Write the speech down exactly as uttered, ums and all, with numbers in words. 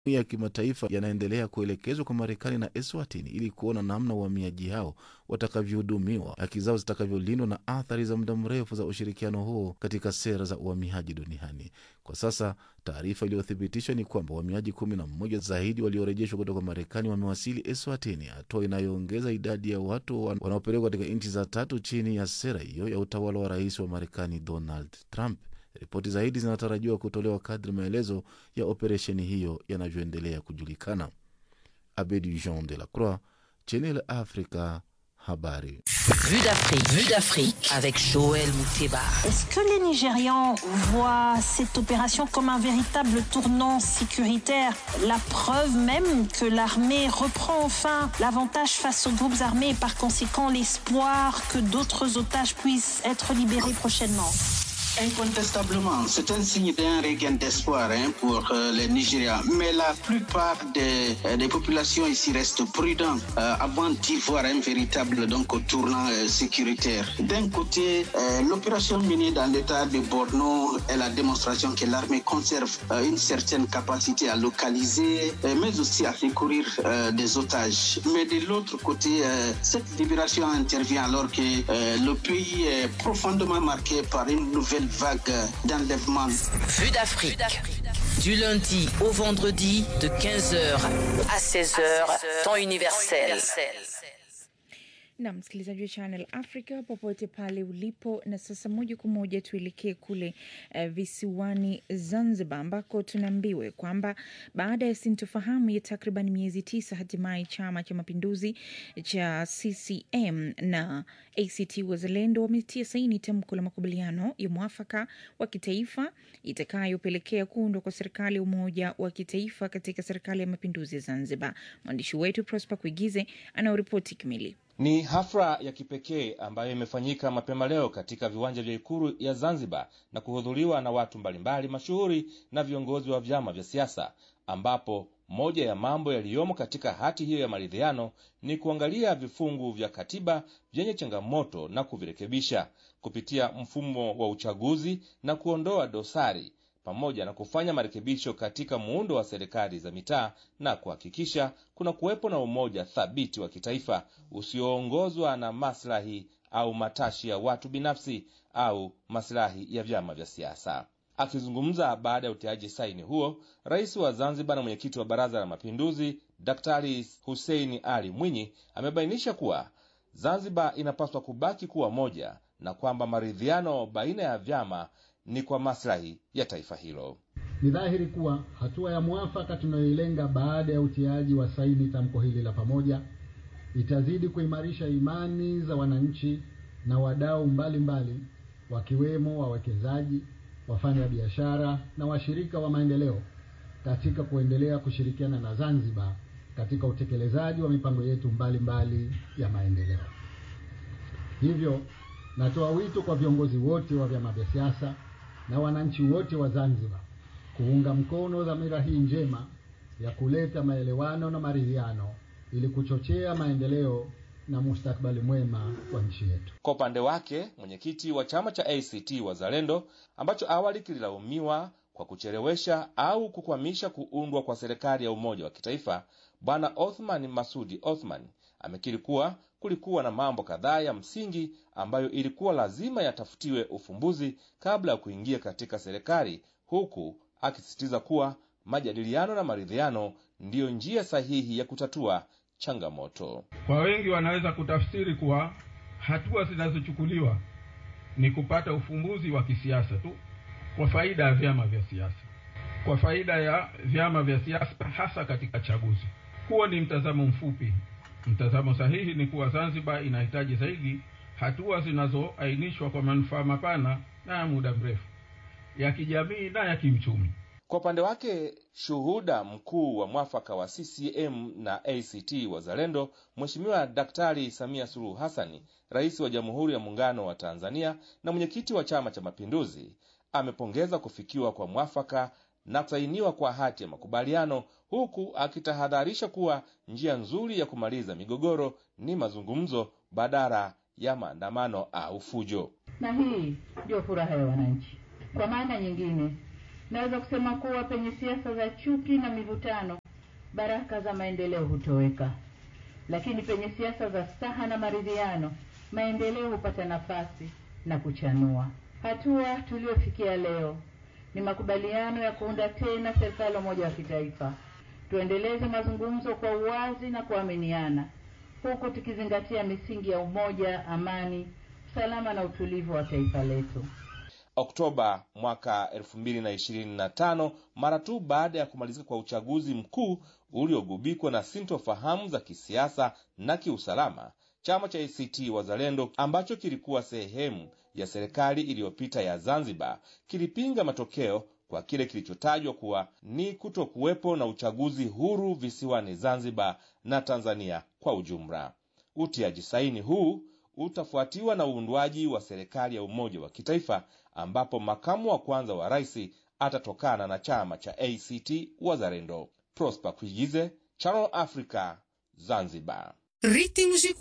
ya kimataifa yanaendelea kuelekezwa kwa Marekani na Eswatini ili kuona namna wahamiaji hao watakavyohudumiwa, haki zao zitakavyolindwa na athari za muda mrefu za ushirikiano huo katika sera za uhamiaji duniani. Kwa sasa taarifa iliyothibitishwa ni kwamba wahamiaji kumi na mmoja zaidi waliorejeshwa kutoka Marekani wamewasili Eswatini, hatua inayoongeza idadi ya watu wanaopelekwa katika nchi za tatu chini ya sera hiyo ya utawala wa rais wa Marekani Donald Trump. Ripoti zaidi zinatarajiwa kutolewa kadri maelezo ya operesheni hiyo yanavyoendelea kujulikana. Abedi Jean de la Croix, Channel Africa, habari. Vue d'Afrique, Vue d'Afrique avec Joël Mouteba. Est-ce que les Nigérians voient cette opération comme un véritable tournant sécuritaire? La preuve même que l'armée reprend enfin l'avantage face aux groupes armés et par conséquent l'espoir que d'autres otages puissent être libérés prochainement. Incontestablement, c'est un signe d'un regain d'espoir hein, pour euh, les Nigériens. Mais la plupart des, euh, des populations ici restent prudentes euh, avant d'y voir un véritable donc, tournant euh, sécuritaire. D'un côté, euh, l'opération menée dans l'état de Borno est la démonstration que l'armée conserve euh, une certaine capacité à localiser, euh, mais aussi à secourir euh, des otages. Mais de l'autre côté, euh, cette libération intervient alors que euh, le pays est profondément marqué par une nouvelle vague d'enlèvement. Vue d'Afrique. Du lundi au vendredi de quinze heures à seize heures, temps universel. Na msikilizaji wa Channel Africa popote pale ulipo, na sasa moja kwa moja tuelekee kule uh, visiwani Zanzibar, ambako tunaambiwa kwamba baada ya sintofahamu ya takriban miezi tisa, hatimaye Chama cha Mapinduzi cha C C M na A C T Wazalendo wametia saini tamko la makubaliano ya mwafaka wa kitaifa itakayopelekea kuundwa kwa serikali ya umoja wa kitaifa katika serikali ya Mapinduzi ya Zanzibar. Mwandishi wetu Prosper Kuigize anauripoti kamili. Ni hafla ya kipekee ambayo imefanyika mapema leo katika viwanja vya Ikulu ya Zanzibar na kuhudhuriwa na watu mbalimbali mashuhuri na viongozi wa vyama vya siasa, ambapo moja ya mambo yaliyomo katika hati hiyo ya maridhiano ni kuangalia vifungu vya katiba vyenye changamoto na kuvirekebisha kupitia mfumo wa uchaguzi na kuondoa dosari, pamoja na kufanya marekebisho katika muundo wa serikali za mitaa na kuhakikisha kuna kuwepo na umoja thabiti wa kitaifa usioongozwa na maslahi au matashi ya watu binafsi au maslahi ya vyama vya siasa. Akizungumza baada ya utiaji saini huo, Rais wa Zanzibar na mwenyekiti wa Baraza la Mapinduzi Daktari Hussein Ali Mwinyi amebainisha kuwa Zanzibar inapaswa kubaki kuwa moja na kwamba maridhiano baina ya vyama ni kwa maslahi ya taifa hilo. Ni dhahiri kuwa hatua ya mwafaka tunayoilenga baada ya utiaji wa saini tamko hili la pamoja itazidi kuimarisha imani za wananchi na wadau mbalimbali, wakiwemo wawekezaji, wafanya biashara na washirika wa maendeleo katika kuendelea kushirikiana na Zanzibar katika utekelezaji wa mipango yetu mbalimbali mbali ya maendeleo. Hivyo natoa wito kwa viongozi wote wa vyama vya siasa na wananchi wote wa Zanzibar kuunga mkono dhamira hii njema ya kuleta maelewano na maridhiano ili kuchochea maendeleo na mustakabali mwema wa nchi yetu. Kwa upande wake, mwenyekiti wa chama cha A C T Wazalendo ambacho awali kililaumiwa kwa kuchelewesha au kukwamisha kuundwa kwa serikali ya umoja wa kitaifa, Bwana Othman Masudi Othman amekiri kuwa kulikuwa na mambo kadhaa ya msingi ambayo ilikuwa lazima yatafutiwe ufumbuzi kabla ya kuingia katika serikali, huku akisisitiza kuwa majadiliano na maridhiano ndiyo njia sahihi ya kutatua changamoto. Kwa wengi wanaweza kutafsiri kuwa hatua zinazochukuliwa ni kupata ufumbuzi wa kisiasa tu kwa faida ya vyama vya siasa, kwa faida ya vyama vya siasa hasa katika chaguzi. Huo ni mtazamo mfupi. Mtazamo sahihi ni kuwa Zanzibar inahitaji zaidi hatua zinazoainishwa kwa manufaa mapana na ya muda mrefu ya kijamii na ya kiuchumi. Kwa upande wake, shuhuda mkuu wa mwafaka wa C C M na A C T Wazalendo, Mheshimiwa Daktari Samia Suluhu Hassan, Rais wa Jamhuri ya Muungano wa Tanzania na mwenyekiti wa Chama cha Mapinduzi, amepongeza kufikiwa kwa mwafaka na kusainiwa kwa hati ya makubaliano, huku akitahadharisha kuwa njia nzuri ya kumaliza migogoro ni mazungumzo badala ya maandamano au fujo. Na hii ndio furaha ya wananchi. Kwa maana nyingine, Naweza kusema kuwa penye siasa za chuki na mivutano, baraka za maendeleo hutoweka. Lakini penye siasa za staha na maridhiano, maendeleo hupata nafasi na kuchanua. Hatua tuliofikia leo ni makubaliano ya kuunda tena serikali moja ya kitaifa. Tuendeleze mazungumzo kwa uwazi na kuaminiana, huku tukizingatia misingi ya umoja, amani, usalama na utulivu wa taifa letu. Oktoba mwaka elfu mbili na ishirini na tano, mara tu baada ya kumalizika kwa uchaguzi mkuu uliogubikwa na sintofahamu za kisiasa na kiusalama, chama cha A C T Wazalendo ambacho kilikuwa sehemu ya serikali iliyopita ya Zanzibar kilipinga matokeo kwa kile kilichotajwa kuwa ni kutokuwepo na uchaguzi huru visiwani Zanzibar na Tanzania kwa ujumla. Utiaji saini huu utafuatiwa na uundwaji wa serikali ya umoja wa kitaifa ambapo makamu wa kwanza wa rais atatokana na chama cha A C T Wazalendo. Prosper Kuigize, Channel Africa, Zanzibar.